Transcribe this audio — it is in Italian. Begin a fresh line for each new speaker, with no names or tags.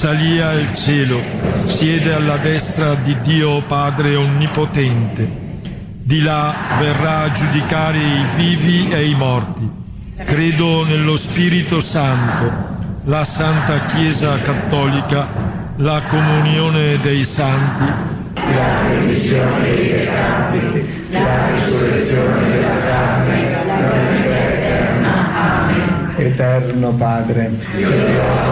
salì al cielo, siede alla destra di Dio Padre Onnipotente. Di là verrà a giudicare i vivi e i morti. Credo nello Spirito Santo, la Santa Chiesa Cattolica, la comunione dei santi,
la remissione dei peccati, la risurrezione della carne, la vita eterna. Amen.
Eterno Padre,
Io ti